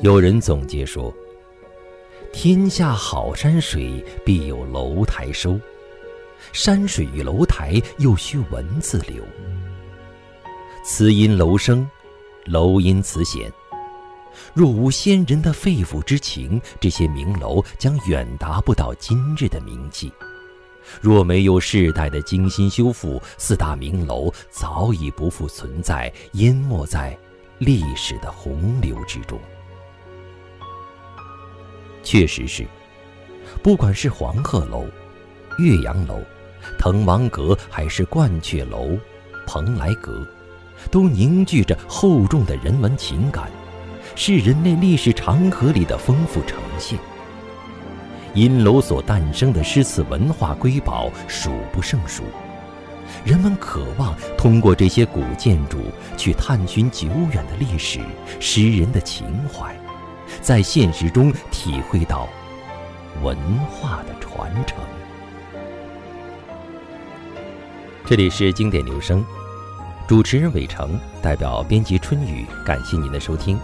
有人总结说，天下好山水，必有楼台收。山水与楼台，又须文字流。词因楼生，楼因词显。若无先人的肺腑之情，这些名楼将远达不到今日的名气。若没有世代的精心修复，四大名楼早已不复存在，淹没在历史的洪流之中。确实是，不管是黄鹤楼、岳阳楼、滕王阁，还是鹳雀楼、蓬莱阁，都凝聚着厚重的人文情感，是人类历史长河里的丰富呈现。因楼所诞生的诗词文化瑰宝数不胜数，人们渴望通过这些古建筑去探寻久远的历史、诗人的情怀，在现实中体会到文化的传承。这里是经典留声，主持人伟成，代表编辑春雨，感谢您的收听。